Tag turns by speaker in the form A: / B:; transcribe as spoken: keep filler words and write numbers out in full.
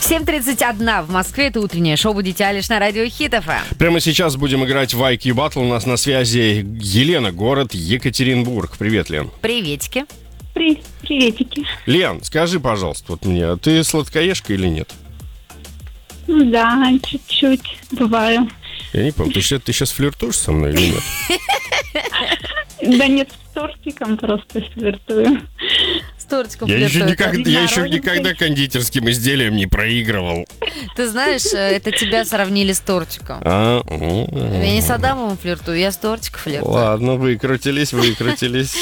A: семь тридцать один в Москве. Это утреннее шоу «Будите Алиш» на радио Хит эф эм.
B: Прямо сейчас будем играть в ай кью Battle. У нас на связи Елена, город Екатеринбург. Привет, Лен.
A: Приветики.
C: При... Приветики.
B: Лен, скажи, пожалуйста, вот мне, ты сладкоежка или нет?
C: Ну да, чуть-чуть бываю.
B: Я не помню, ты, щас- ты сейчас флиртуешь со мной или нет?
C: Да нет, с тортиком просто флиртую.
A: С тортиком
B: Я еще,
A: флиртует.
B: никогда, я еще
C: Мороженкой.
B: никогда кондитерским изделием не проигрывал.
A: Ты знаешь, это тебя сравнили с тортиком.
B: А, м,
A: Я не с Адамовым флиртую, я с тортиком флиртую.
B: Ладно, выкрутились, выкрутились.